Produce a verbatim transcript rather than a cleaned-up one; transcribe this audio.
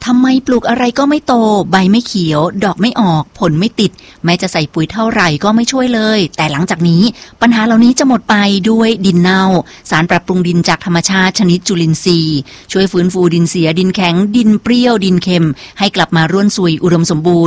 ทำไมปลูกอะไรก็ไม่โตใบไม่เขียวดอกไม่ออกผลไม่ติดแม้จะใส่ปุ๋ยเท่าไหร่ก็ไม่ช่วยเลยแต่หลังจากนี้ปัญหาเหล่านี้จะหมดไปด้วยดินเน่าสารปรับปรุงดินจากธรรมชาติชนิดจุลินทรีย์ช่วยฟื้นฟูดินเสียดินแข็งดินเปรี้ยวดินเค็มให้กลับมาร่วนซุยอุดมสมบูรณ์